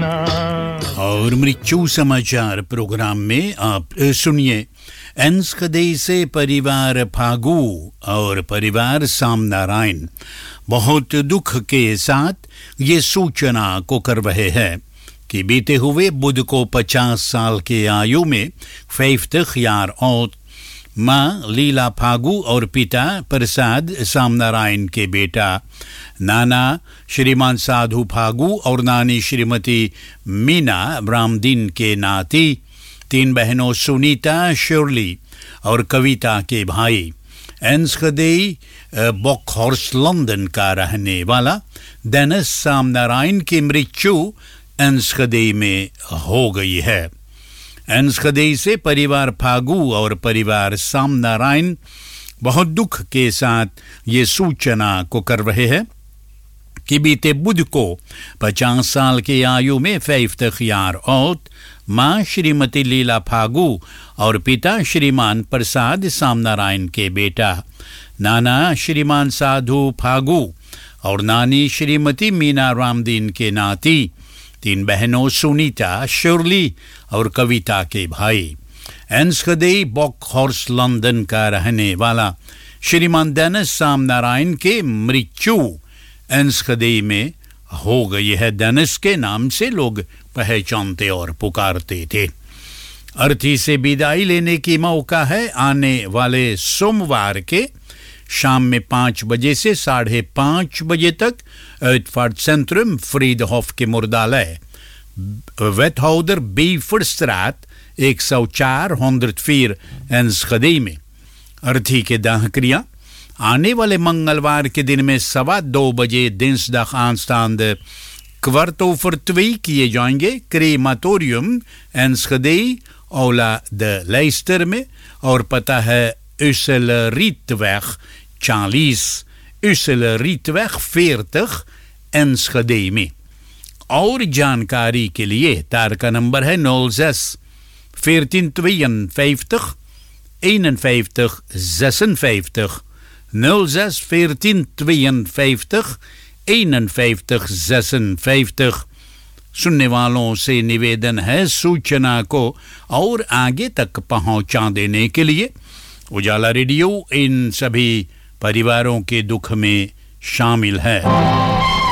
और मृत्यु समाचार प्रोग्राम में आप सुनिए एनस्कदे से परिवार फागू और परिवार सामनारायण बहुत दुख के साथ ये सूचना को कर रहे हैं कि बीते हुए बुध को 50 साल के आयु में 50 यार और माँ लीला फागू और पिता प्रसाद सामनारायण के बेटा नाना श्रीमान साधु फागू और नानी श्रीमती मीना ब्रामदीन के नाती 3 बहनों सुनीता शर्ली और कविता के भाई एनस्कदे बॉकहॉर्स्ट लंदन का रहने वाला डेनिस सामनारायण की मृत्यु एनस्कदे में हो गई है। एनस्कदे से परिवार फागू और परिवार सामनारायण बहुत दुख के साथ ये सूचना को कर रहे हैं कि बीते बुध को 50 साल की आयु में 50 यार औत माँ श्रीमती लीला फागू और पिता श्रीमान प्रसाद सामनारायण के बेटा नाना श्रीमान साधु फागू और नानी श्रीमती मीना रामदीन के नाती 3 बहनों सुनीता शर्ली और कविता के भाई एनस्कदे बॉकहॉर्स्ट लंदन का रहने वाला श्रीमान डेनिस सामनारायण के मृत्यु एनस्कदे में हो गई है। डेनिस के नाम से लोग पहचानते और पुकारते थे। अर्थी से विदाई लेने की मौका है आने वाले सोमवार के शाम में 5 बजे से 5:30 बजे तक एटफर्ड सेंट्रम फ्रीडहोफ के मुर्दालय वेटहाउडर बीफर्स्ट्रात 104 104 एनस्कदे में अर्थी के दाह क्रिया आने वाले मंगलवार के दिन में 2:15 बजे दिnsdag aanstaande 2:15 किए जाएंगे क्रेमाटोरियम एनस्कदे औला द लेस्टर में और पता है Ussel-Rietweg 40 Ussel-Rietweg 40 एनस्कदे में। और जानकारी के लिए तार का नंबर है 06 1452 51 56 06 1452 51 56। सुनने वालों से निवेदन है सूचना को और आगे तक पहुंचा देने के लिए। उजाला रेडियो इन सभी परिवारों के दुख में शामिल है।